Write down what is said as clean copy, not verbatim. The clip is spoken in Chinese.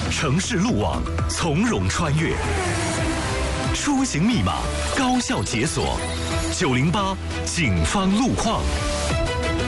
城市路网从容穿越，出行密码高效解锁，908警方路况。